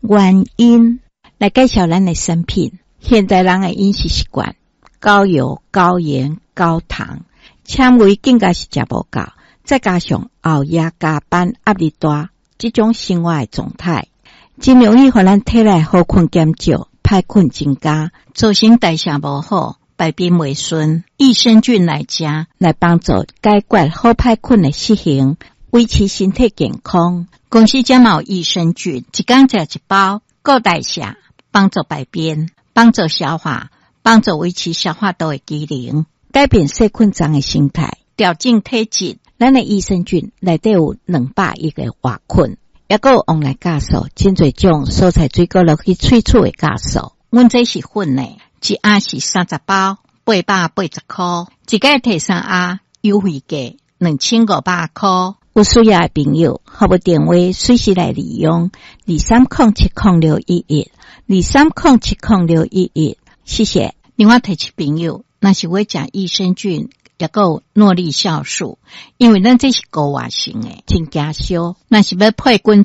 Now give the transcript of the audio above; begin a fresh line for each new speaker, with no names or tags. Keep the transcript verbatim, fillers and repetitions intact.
原因。来介绍咱的产品。现代人的饮食习惯高油、高盐、高糖，纤维更加是食无够，再加上熬夜、加班、压力大，这种生活的状态，真容易互咱体内好菌减少，歹菌增加，造成代谢无好，排便袂顺。益生菌来食，来帮助解决好歹菌的习性，维持身体健康。公司家嘛有益生菌，一天食一包，够代谢，帮助排便，帮助消化，帮助维持消化道的机能，改变细菌脏的形态，调整体质。咱的益生菌内底有两百亿个活菌，也还有往来酵素，真侪种蔬菜水果落去萃取的酵素。阮这是粉的，一盒是三十包，八百八十块，一个摕三盒，优惠价两千五百块。有需要的朋友，可不电话随时来利用二三零七零六一一二三零七零六一一，谢谢。另外提起朋友，那是要食益生菌，也有诺力酵素，因为咱这是高活性的，真惊烧，那是要配菌